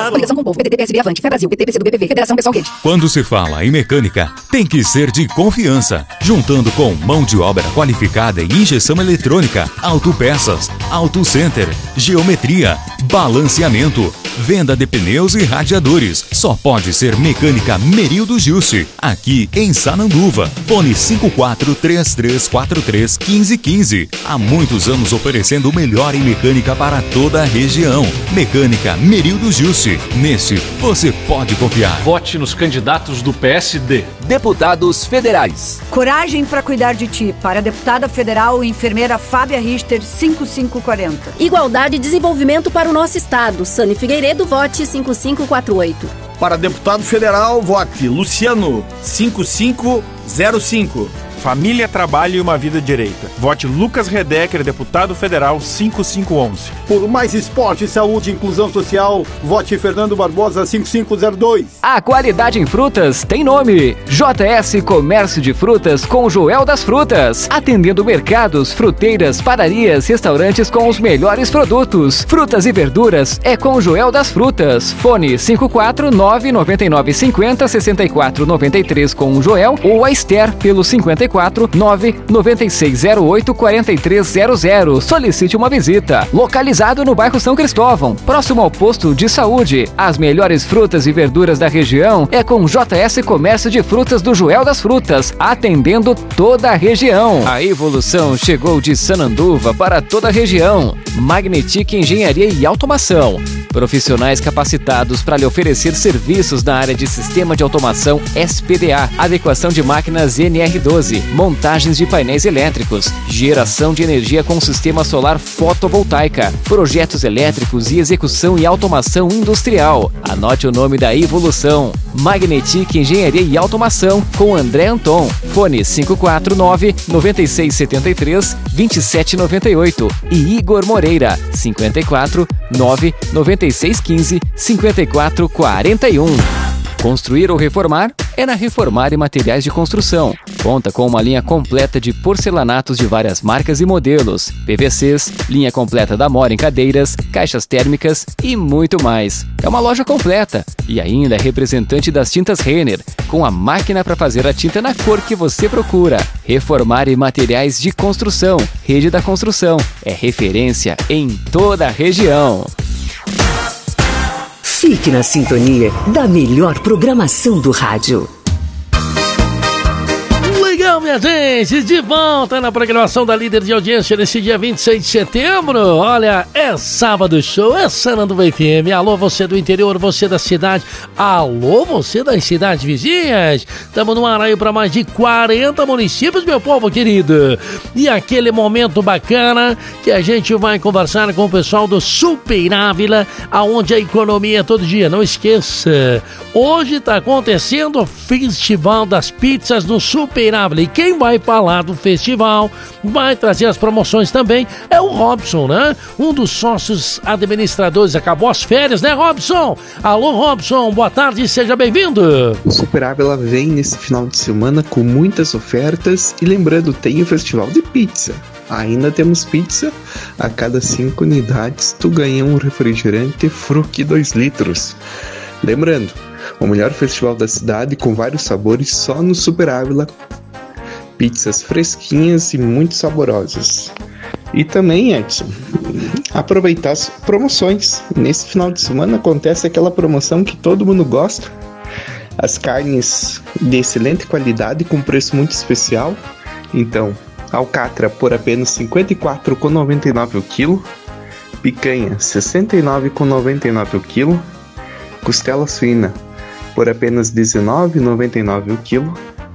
claro. Coligação com o Povo, PDT, PSB, Avante, Fé Brasil, PT, PC do BPV, Federação Pessoal Rede. Quando se fala em mecânica, tem que ser de confiança. Juntando com mão de obra qualificada em injeção eletrônica, autopeças, auto center, geometria, balanceamento, venda de pneus e radiadores. Só pode ser Mecânica Merildo Jusce, aqui em Sananduva. Fone 5433431515. Há muitos anos oferecendo o melhor em mecânica para toda a região. Mecânica Merildo Jusce. Nesse, você pode confiar. Vote nos candidatos do PSD. Deputados federais. Coragem para cuidar de ti. Para a deputada federal, enfermeira Fábia Richter, 5540. Igualdade e desenvolvimento para o nosso estado. Sani Figueiredo, vote 5548. Para deputado federal, vote Luciano, 5505. Família, Trabalho e uma Vida Direita. Vote Lucas Redecker, deputado federal, 5511. Por mais esporte, saúde e inclusão social, vote Fernando Barbosa, 5502. A qualidade em frutas tem nome. JS Comércio de Frutas com Joel das Frutas. Atendendo mercados, fruteiras, padarias, restaurantes com os melhores produtos. Frutas e verduras é com Joel das Frutas. Fone 549-9950-6493 com o Joel ou a Esther pelo 549-9608-4300. Solicite uma visita. Localizado no bairro São Cristóvão, próximo ao posto de saúde. As melhores frutas e verduras da região é com JS Comércio de Frutas do Joel das Frutas, atendendo toda a região. A evolução chegou de Sananduva para toda a região. Magnetic Engenharia e Automação. Profissionais capacitados para lhe oferecer serviços na área de Sistema de Automação SPDA, adequação de máquinas NR12, montagens de painéis elétricos, geração de energia com sistema solar fotovoltaica, projetos elétricos e execução e automação industrial. Anote o nome da evolução. Magnetic Engenharia e Automação com André Anton. Fone 549-9673-2798 e Igor Moreira, 54-99615-5441. Construir ou reformar é na Reformar e Materiais de Construção. Conta com uma linha completa de porcelanatos de várias marcas e modelos, PVCs, linha completa da Mora em cadeiras, caixas térmicas e muito mais. É uma loja completa e ainda é representante das tintas Renner, com a máquina para fazer a tinta na cor que você procura. Reformar e Materiais de Construção. Rede da Construção é referência em toda a região. Fique na sintonia da melhor programação do rádio. Legal, minha gente, de volta na programação da Líder de Audiência nesse dia 26 de setembro. Olha, é sábado show, é Sananduva FM. Alô, você do interior, você da cidade. Alô, você das cidades vizinhas. Estamos no ar aí para mais de 40 municípios, meu povo querido. E aquele momento bacana que a gente vai conversar com o pessoal do Super Ávila, aonde a economia é todo dia. Não esqueça, hoje está acontecendo o Festival das Pizzas do Super Ávila. E quem vai falar do festival, vai trazer as promoções também, é o Robson, né? Um dos sócios administradores. Acabou as férias, né, Robson? Alô, Robson, boa tarde, seja bem-vindo. O Super Ávila vem nesse final de semana com muitas ofertas e lembrando, tem o festival de pizza. Ainda temos pizza, a cada 5 unidades tu ganha um refrigerante Fruc 2 litros. Lembrando, o melhor festival da cidade com vários sabores só no Super Ávila. Pizzas fresquinhas e muito saborosas. E também, Edson, aproveitar as promoções. Nesse final de semana acontece aquela promoção que todo mundo gosta. As carnes de excelente qualidade com preço muito especial. Então, alcatra por apenas R$ 54,99 o quilo. Picanha R$ 69,99 o quilo. Costela suína por apenas R$ 19,99 o quilo.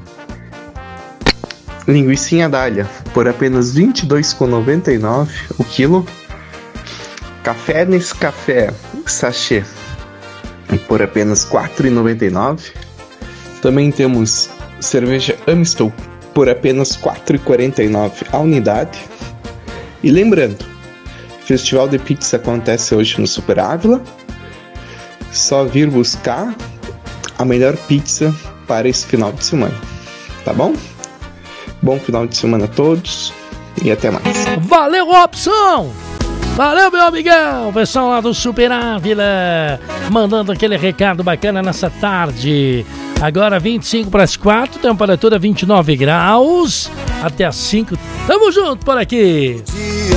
Linguicinha d'alha por apenas R$ 22,99 o quilo. Café Nescafé sachê por apenas R$ 4,99. Também temos cerveja Amstel por apenas R$ 4,49 a unidade. E lembrando, o Festival de Pizza acontece hoje no Super Ávila. Só vir buscar a melhor pizza para esse final de semana, tá bom? Bom final de semana a todos e até mais. Valeu, Robson! Valeu, meu amigão! O pessoal lá do Super Ávila mandando aquele recado bacana nessa tarde. Agora 25 para as 4, temperatura 29 graus. Até as 5. Tamo junto por aqui.